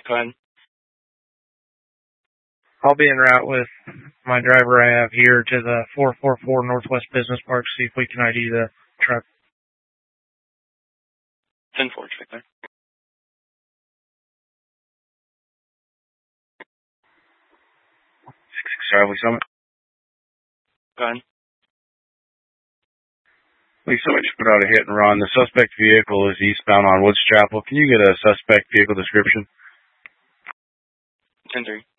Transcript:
Go ahead. I'll be en route with my driver I have here to the 444 Northwest Business Park, see if we can ID the truck. 10-4, check there. Charlie Summit. Go ahead. Lee Summit just put out a hit and run. The suspect vehicle is eastbound on Woods Chapel. Can you get a suspect vehicle description? 10-3.